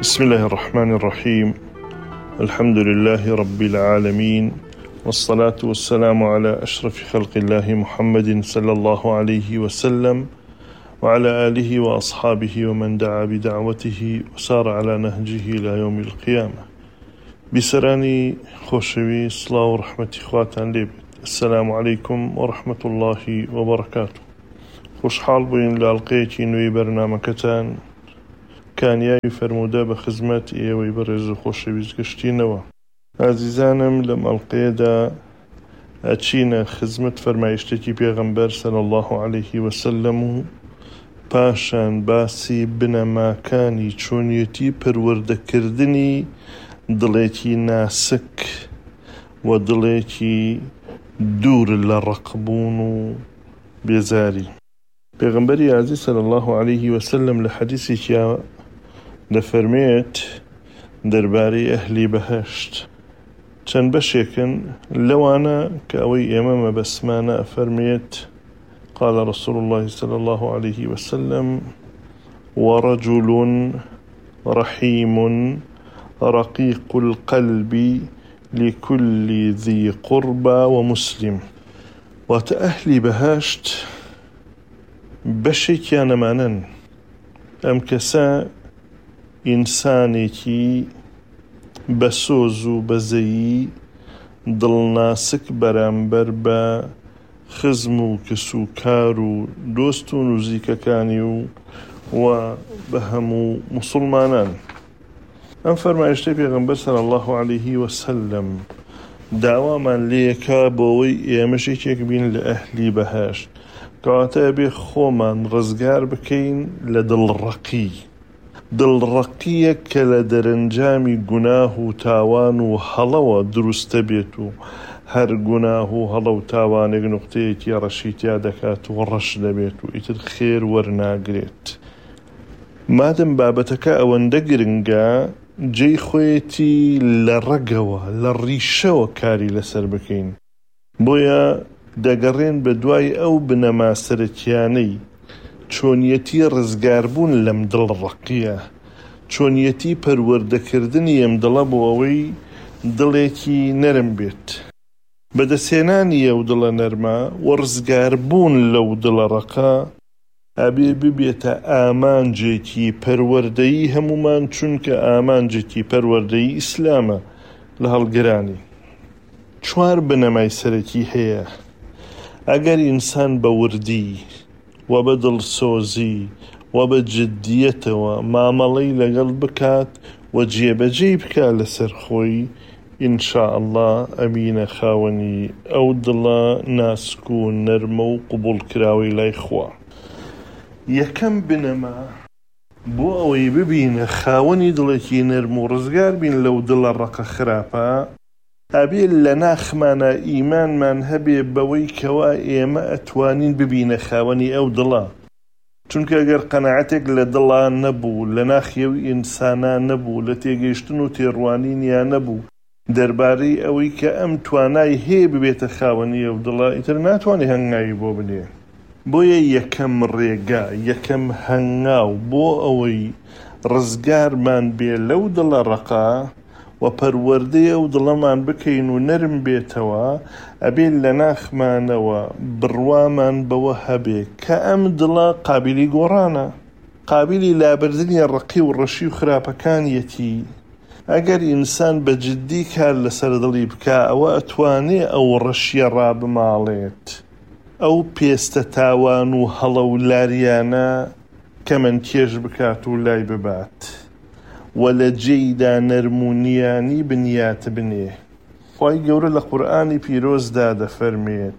بسم الله الرحمن الرحيم. الحمد لله رب العالمين، والصلاة والسلام على أشرف خلق الله محمد صلى الله عليه وسلم وعلى آله وأصحابه ومن دعا بدعوته وسار على نهجه إلى يوم القيامة. بسراني خوشوي صلاة ورحمة إخواتان ليبت. السلام عليكم ورحمة الله وبركاته. خوش حال بين لالقيتي نوي برنامجتان كان ياوي فرمودا بخزمات ايوي برز خوشويز گشتينوا. عزيزانم لم القيدا اتشينا خزمت فرمايشتكي بيغمبر صلى الله عليه وسلم پاشان باسی بنەماکانی چۆنیەتی پەروەردەکردنی دڵێکی ناسک و دڵێکی دوور لە ڕقبوون و بێزاری. پێغەمبەری عەزیز صلی الله عليه وسلم لە حەدیثێکیا دەفەرمێت دەربارەی ئەهلی بەهەشت چەند بەشێکن لەوانە کە ئەوەی ئێمە مەبەسمانە ئەفەرمێت قال رسول الله صلى الله عليه وسلم: ورجل رحيم رقيق القلب لكل ذي قربى ومسلم. وتأهلي بهاشت بشي كان مانن أم كسا إنسانيكي بسوزو بزي دڵناسک بەرامبەر بە خزم و کس و کار و دۆست و نزیکەکانی و بە هەموو موسڵمانان. ئەم فەرمایشتەی پێغەمبەر صلی الله عليه وسلم داوامان لێکا بۆەوەی ئێمەشێکێک بین لە ئەهلی بەهەشت، کەواتە بێ خۆمان ڕزگار بکەین لە دڵڕەقیەک کە لە دەرەنجامی گوناه و تاوان و هەڵەوە دروستە بێت و هەر گوناه و هەڵە و تاوانێک نوقتەیەکی ڕەشیتیا دەکات و ڕەش دەبێت و ئیتر خێر وەرناگرێت. مادەم بابەتەکە ئەوەندە گرنگە جێی خۆیەتی لە ڕەگەوە لە ڕیشەوە کاری لەسەر بکەین. بۆیە دەگەڕێن بە دوای ئەو بنەما سەرەکیانەی چۆنیەتی ڕزگاربوون لەم دڵڕەقیە، چۆنیەتی پەروەردەکردنی ئەم دڵە بۆ ئەوەی دڵێکی نەرم بێت. بەدەسێنانی ئەو دڵە نەرمە و ڕزگاربوون لەو دڵە ڕەقە ئەبێ ببێتە ئامانجێکی پەروەردەیی هەمومان، چونکە ئامانجێکی پەروەردەیی ئیسلامە لە هەڵگرانی. 4 بنەمای سەرەکی هەیە. ئەگەر ئینسان بە وردی و بە دڵسۆزی و بە جددیەتەوە مامەڵەی لەگەڵ بکات و جێبەجێی بکات لەسەر خۆی، ئینشاء الله ئەمینە خاوەنی ئەو دڵە ناسک و نەرمە و قبوڵ کراوەی لای خوا. یەکەم بنەما بۆ ئەوەی ببینە خاوەنی دڵێکی نەرم و ڕزگار بین لەو دڵە ڕەقە خراپە، ئەبێ لە ناخمانە ئیمانمان هەبێ بەوەی کەوا ئێمە ئەتوانین ببینە خاوەنی ئەو دڵە. چونکە ئەگەر قەناعەتێک لە دڵە نەبوو، لە ناخیەوی ئینسانە نەبوو، لە تێگەیشتن و تێڕوانینیان نەبوو دەربارەی ئەوەی کە ئەم توانای هەیە ببێتە خاوەنی ئەو دڵە، ئیتر ناتوانێ هەنگاوی بۆ بنێ. بۆیە یەکەم ڕێگا، یەکەم هەنگاو بۆ ئەوەی ڕزگارمان بێ لەو دڵە ڕەقە و پەروەردەی ئەو دڵەمان بکەین و نەرم بێتەوە، ئەبێ لە ناخمانەوە بڕوامان بەوە هەبێ کە ئەم دڵە قابلی گۆڕانە، قابلی لابردنی ڕقی و ڕەشی و خراپەکانیەتی. ئەگەر ئینسان بە جددی کار لەسەر دڵی بکە، ئەوە ئەتوانێ ئەو ڕەشیە ڕابماڵێت، ئەو پێستە تاوان و هەڵە و لاریانە کەمەندکێش بکات و لای ببات و لە جێیدا نەرمونیانی بنیات بنێ. خوای گەورە لە قورئانی پیرۆزدا دەفەرمێت: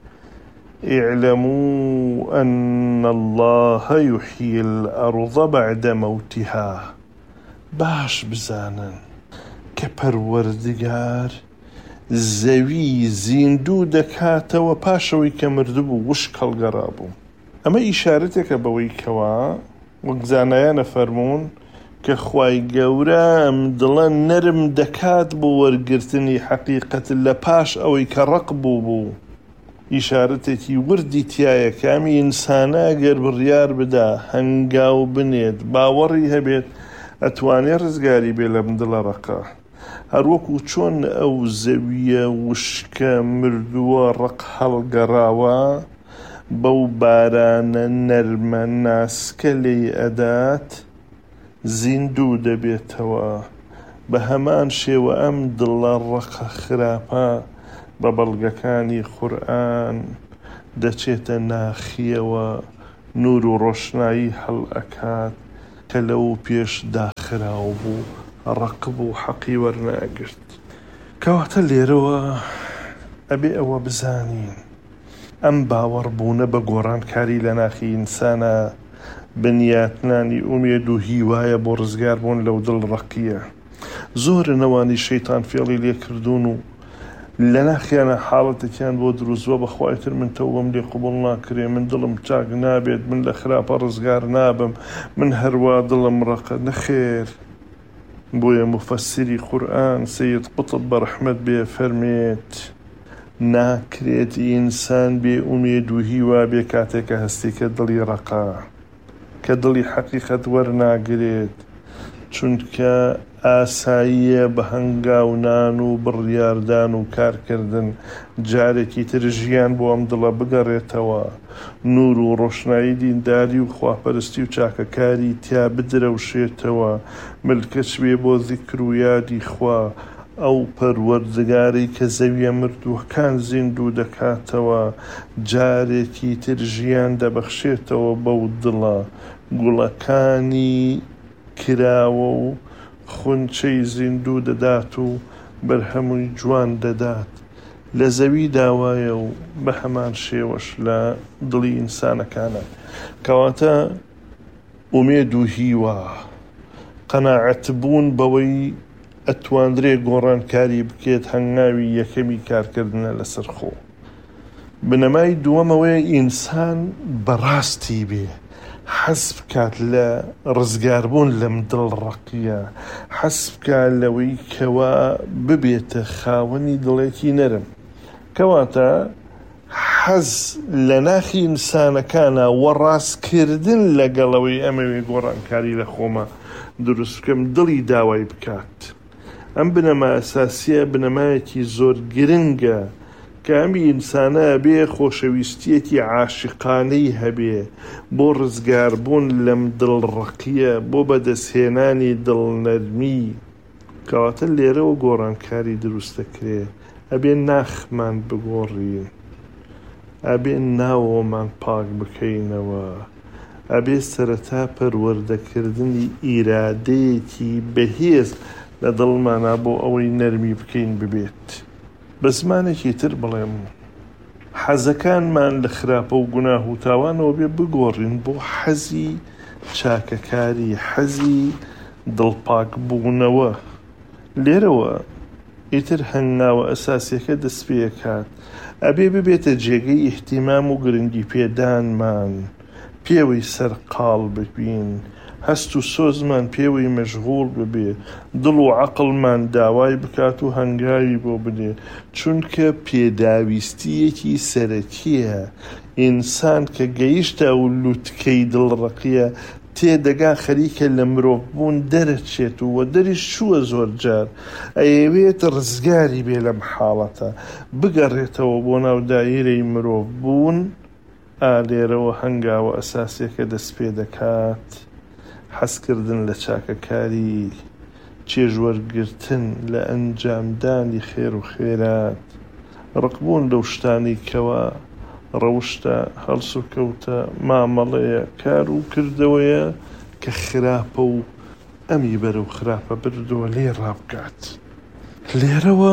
اعلموا أن الله يحيي الأرض بعد موتها. باش بزانن کە پەروەردگار زەوی زیندوو دەکاتەوە پاشەوەی کە مردبوو وشک هەڵگەڕابوو. ئەمە ئیشارەتێکە بەوەی کەوا وەک زانایانە فەرموون کە خوای گەورە ئەم دڵە نەرم دەکات بۆ وەرگرتنی حەقیقەت لە پاش ئەوەی کە ڕق بوو. ئیشارەتێکی وردی تایە کامی ئینسانە گەر بڕیار بدا هەنگاو بنێت باوەڕی هەبێت ئەتوانێ ڕزگاری بێ لەم دڵە ڕقە. هەروەکو چۆن ئەو زەویە وشکە مردووە ڕق هەڵگەڕاوە، بەو بارانە نەرمە ناسکە لێی ئەدات، زیندوو دەبێتەوە. بە هەمان شێوە ئەم دڵە ڕقە خراپە بە بەڵگەکانی قورئان دەچێتە ناخیەوە، نور و ڕۆشنایی هەڵ ئەکات کە لەو پێش داخراو بوو، ڕق بوو، حەقی وەرناگرت. کەواتە لێرەوە ئەبێ ئەوە بزانین ئەم باوەڕبوونە بە گۆڕانکاری لە ناخی ئینسانە بنیاتنانی ئومێد و هیوایە بۆ ڕزگاربوون لەو دڵ ڕقیە. زۆرن ئەوانی شەیتان فێڵی لێکردوون و لە ناخیانە حاڵەتێکیان بۆ دروستوە، بەخوایتر من تەوبەم لێ قبوڵ ناکرێ، من دڵم چاک نابێت، من لە خراپە ڕزگار نابم، من هەروە دڵم ڕقە. نەخێر. بۆیە مفەسیری قورئان سەید قوتب بەڕەحمەت بێ فەرمێت ناکرێت ئینسان بێ ئومێد و هیوا بێ کاتێکە هەستی کە دڵی ڕقا، کە دڵی حەقیقەت وەرناگرێت، چونکە ئاساییە بە هەنگاونان و بڕیاردان و کارکردن جارێکی تر ژیان بۆ ئەم دڵە بگەڕێتەوە، نور و ڕۆشنایی دینداری و خواپەرستی و چاکەکاری تیا بدرەوشێتەوە، ملکەچ بێ بۆ ذیکر و یادی خوا، ئەو پەروەردگاری کە زەویە مردووەکان زیندوو دەکاتەوە، جارێکی تر ژیان دەبەخشێتەوە بەو دڵە، گوڵەکانی کراوە و خونچەی زیندوو دەدات و بەرهەمووی جوان دەدات. لە زەوی داوایە و بە هەمان شێوەش لە دڵی ئینسانەکانە. کەواتە ئومێد و هیوا، قەناعەتبوون بەوەی ئەتواندرێ گۆڕانکاری بکێت هەنگاوی یەکەمی کارکردنە لەسەر خۆ. بنەمای دووەمەوەی ئینسان بەڕاستی بێ حەز بکات لە ڕزگاربوون لەم دڵ ڕقیە، حەز بکات لەوەی کەوا ببێتە خاوەنی دڵێکی نەرم. کەواتە حەز لە ناخی ئینسانەکانە وەڕاستکردن لەگەڵەوەی ئەمەوێ گۆڕانکاری لە خۆمە دروست بکەم، دڵی داوای بکات. ئەم بنەما ئەساسیە بنەمایەکی زۆر گرنگە کە ئەمی ئینسانە بێ خۆشەویستیەکی عاشقانەی هەبێ بۆ ڕزگاربوون لەم دڵ ڕقیە، بۆ بەدەستهێنانی دڵنەرمی. کەواتە لێرەوە گۆڕانکاری دروست دەکرێ. ئەبێ ناخمان بگۆڕین، ئەبێ ناوەمان پاک بکەینەوە، ئەبێ سەرەتا پەروەردەکردنی ئیرادەیەکی بەهێز لە دڵمانە بۆ ئەوەی نەرمی بکەین ببێت. بە زمانێکی تر بڵێم حەزەکانمان لە خراپە و گوناه و تاوانەوە بێ بگۆڕین بۆ حەزی چاکەکاری، حەزی دڵپاک بوونەوە. لێرەوە ئیتر هەنگاوە ئەساسیەکە دەست پێکات، ئەبێ ببێتە جێگەی ئیحتیمام و گرنگی پێدانمان، پێوەی سەرقاڵ ببین، هەست و سۆزمان پێوەی مەشغوڵ ببێ، دڵ و عەقڵمان داوای بکات و هەنگاوی بۆ بدێ، چونکە پێداویستیەکی سەرەکیە. ئینسان کە گەیشتە و لووتکەی دڵڕقیە تێدەگا خەریکە لە مرۆڤبوون دەرەچێت و دەریش چووە زۆر جار، ئەیەوێت ڕزگاری بێ لەم حاڵەتە بگەڕێتەوە بۆ ناو دایرەی مرۆڤبوون. لێرەوە هەنگاوە ئەساسیەکە دەست پێ دەکات حەزکردن لە چاکەکاری، چێژوەرگرتن لە ئەنجامدانی خێر و خێرات، ڕقبوون لەو شتانی کەوا ڕەوشتە هەڵس و کەوتە مامەڵەیە، کار و کردەوەیە کە خراپە و ئەمی بەرەو خراپە بردووە لێ ڕابکات. لێرەوە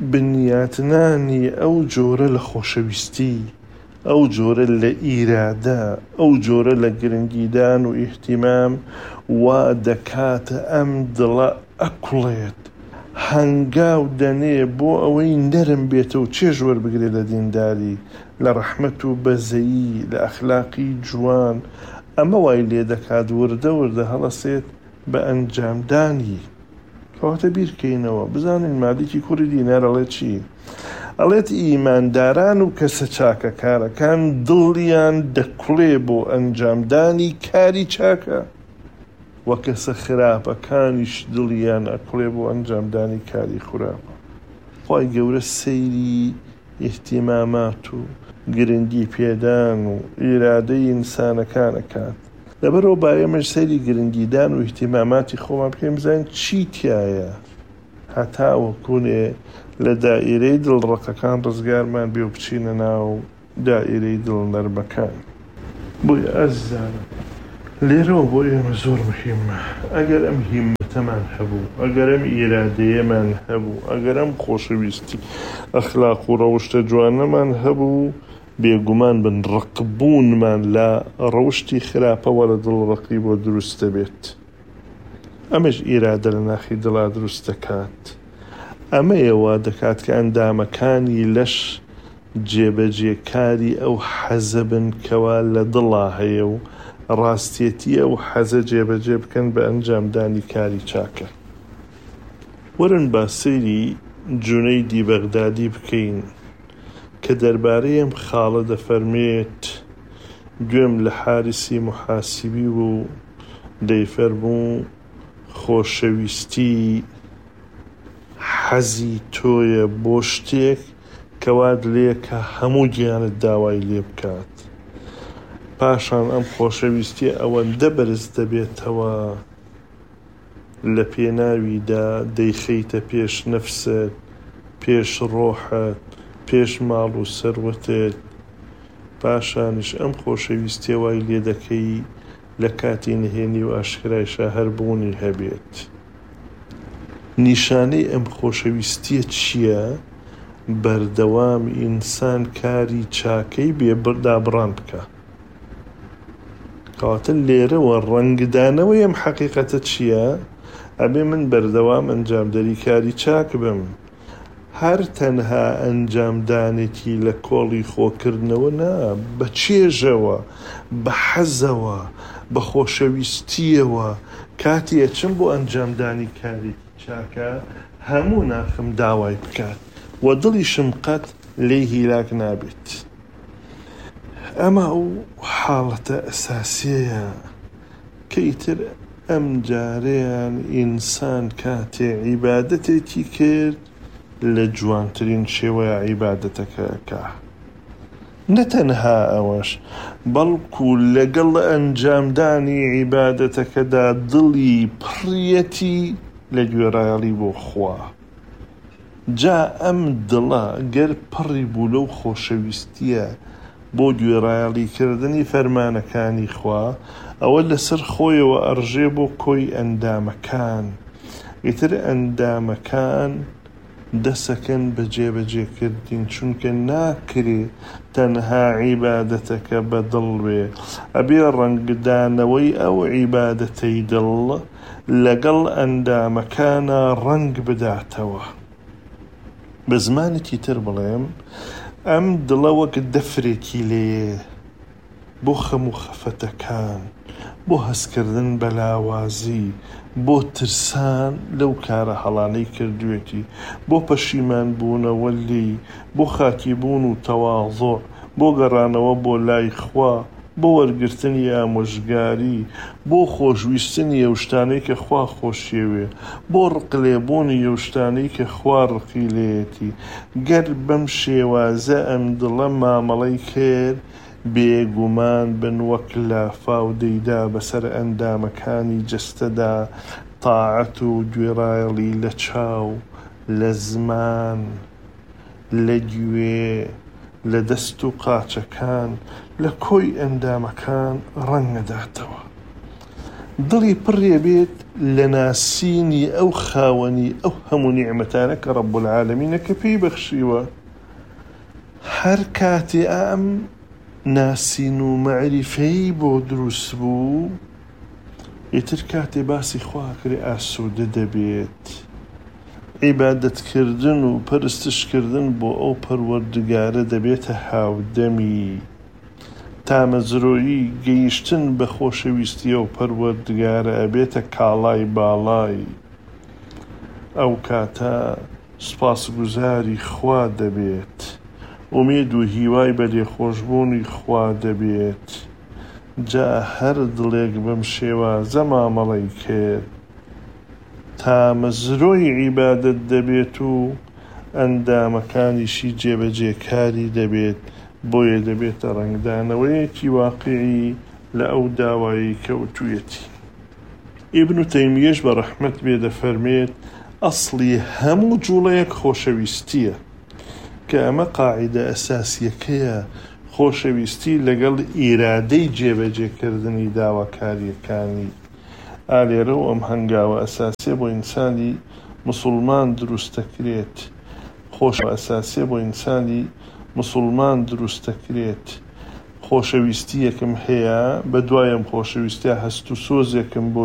بنیاتنانی ئەو جۆرە لە خۆشەویستی، ئەو جۆرە لە ئیرادە، ئەو جۆرە لە گرنگیدان و ئیحتیمام وا دەکاتە ئەم دڵە ئەکوڵێت، هەنگاو دەنێ بۆ ئەوەی نەرم بێتە و چێژوەر بگرێ لە دینداری، لە ڕەحمەت و بەزەیی، لە ئەخلاقی جوان. ئەمە وای لێ دەکات وردە وردە هەڵەسێت بە ئەنجامدانی. کەواتە بیرکەینەوە بزانین مالیکی کوڕی دینار ئەڵێ چی؟ ئەڵێت ئیمانداران و کەسە چاکەکارەکان دڵیان دەکوڵێ بۆ ئەنجامدانی کاری چاکە. وە کەسە خراپەکانیش دڵیان ئەکڵێ بۆ ئەنجامدانی کاری خراپە. خی گەورە سەیری ئیحتیمامات و گرنگی پێدان و ئیرادەی ئینسانەکانەکات. لەبەرەوە با ئێمەش سەیری گرنگیدان و ئیحتیماماتی خۆمان پێم بزانین چی تایە، هەتا وەکوونێ لە دائیرەی دڵڕقەکان ڕزگارمان بێ و بچینە ناو دائیرەی دڵنەرمەکان. بۆی ئەزانم لێرەوە بۆ ئێمە زۆر مهمە ئەگەر ئەم هیممەتەمان هەبوو، ئەگەر ئەم ئیرادەیەمان هەبوو، ئەگەر ئەم خۆشەویستی ئەخلاق و ڕەوشتە جوانەمان هەبوو، بێگومان بن ڕقبوونمان لە ڕەوشتی خراپەوە لە دڵڕقی بۆ دروستە بێت. ئەمەش ئیرادە لە ناخی دڵا دروست دەکات. ئەمەیەوە دەکات کە ئەندامەکانی لەش جێبەجێکاری ئەو حەزە بن کەوا لە دڵا هەیە و ڕاستێتی ئەو حەزە جێبەجێ بکەن بە ئەنجامدانی کاری چاکە. وەرن با سەیری جونەیدی بەغدادی بکەین کە دەربارەی ئەم خاڵە دەفەرمێت. گوێم لە حارسی محاسیبی و دەیفەرموو خۆشەویستی حەزی تۆیە بۆ شتێک کەوات لێکە هەموو گیانت داوای لێ بکات. پاشان ئەم خۆشەویستی ئەوەندە بەرز دەبێتەوە لە پێناویدا دەیخەیتە پێش نەفست، پێش ڕۆحت، پێش ماڵ و سەروەتت. پاشانش ئەم خۆشەویستی وای لێ دەکەی لە کاتی نهێنی و ئاشکرایشە هەربوونی هەبێت. نیشانەی ئەم خۆشەویستیە چییە؟ بەردەوام ئینسان کاری چاکەی بێدابڕان بکە. کەواتە لێرەوە ڕەنگدانەوەی ئەم حەقیقەتە چییە؟ ئەبێ من بەردەوام ئەنجامدەری کاری چاک بم. هەر تەنها ئەنجامدانێکی لە کۆڵی خۆکردنەوە نا، بە چێژەوە، بە حەزەوە، بە خۆشەویستیەوە کاتی ئەچم بۆ ئەنجامدانی کاری چاکە هەموو ناخم داوای بکات و دڵیشم قەت لێی هیلاک نابێت. ئەمە ئەو حاڵەتە ئەساسیەیە کە ئیتر ئەم جارەیان ئینسان کاتێ عیبادەتێکی کرد لە جوانترین شێوەیە عیبادەتەکەکە. نەتەنها ئەوەش بەڵکو لەگەڵ ئەنجامدانی عیبادەتەکەدا دڵی پڕیەتی لە گوێڕایەڵی بۆ خوا. جا ئەم دڵە گەر پڕی بوو لەو خۆشەویستیە بۆ گوێڕایەڵیکردنی فەرمانەکانی خوا، ئەوە لەسەر خۆیەوە ئەڕژێ بۆ کۆی ئەندامەکان. ئیتر ئەندامەکان دەسەکەن بە جێبەجێکردین، چونکە ناکرێ تەنها عیبادەتەکە بە دڵ بێ، ئەبێ ڕەنگدانەوەی ئەو عیبادەتەی دڵ لەگەڵ ئەندامەکانە ڕەنگ بداتەوە. بە زمانێکی تر بڵێم، ئەم دڵە وەک دەفرێکی لێیە بۆ خەم و خەفەتەکان، بۆ هەستکردن بە لاوازی، بۆ ترسان لەو کارە هەڵانەی کردوێتی، بۆ پەشیمان بوونەوە لێی، بۆ خاکیبوون و تەواضع، بۆ گەڕانەوە بۆ لای خوا، بۆ وەرگرتنی ئامۆژگاری، بۆ خۆشویستنی ئەو شتانەی کە خوا خۆشیەوێ، بۆ ڕقلێبوونی ئەو شتانەی کە خوا ڕقی لێیەتی. گەر بەم شێوازە ئەم دڵە مامەڵەی کرد، بێگومان بن وەک لافا و دەیدا بەسەر ئەندامەکانی جەستەدا تاعەت و گوێڕایەڵی لە چاو، لە زمان، لە گوێ، لە دەست و قاچەکان، لە کۆی ئەندامەکان ڕەنگەداتەوە. دڵی پڕێ بێت لە ناسینی ئەو خاوەنی ئەو هەموو نیعمەتانە کە ڕەب العالەمینە کە پێی بەخشیوە. هەر کاتێ ئەم ناسین و مەعریفەی بۆ دروست بوو، ئیتر کاتێ باسی خوا کرێ ئاسوودە دەبێت. عیبادەتکردن و پەرستشکردن بۆ ئەو پەروەردگارە دەبێتە هاودەمی. تامەزرۆیی گەیشتن بە خۆشەویستی ئەو پەروەردگارە ئەبێتە کاڵای باڵای. ئەو کاتە سوپاسگوزاری خوا دەبێت، ئومید و هیوای بە لێخۆشبوونی خوا دەبێت. جا هەر دڵێک بەم شێوازە مامەڵەی کرد تا مەزرۆی عیبادەت دەبێت و ئەندامەکانیشی جێبەجێکاری دەبێت، بۆیە دەبێتە ڕەنگدانەوەیەکی واقعی لە ئەو داوایی کەوتوویەتی. ئیبن تەیمیەش بە ڕەحمەت بێ دەفەرمێت ئەسڵی هەموو جوڵەیەک خۆشەویستیە، کە ئەمە قاعیدە ئەساسیەکەیە، خۆشەویستی لەگەڵ ئیرادەی جێبەجێکردنی داواکاریەکانی. ئالێرە و ئەم هەنگاوە ئەساسیە بۆ ئینسانی مسلمان دروستەکرێت، ئەساسیە بۆ ئینسانی مسلمان دروستەکرێت. خۆشەویستی یەکم هەیە، بە دوایەم خۆشەویستیە هەست و سۆزێکم بۆ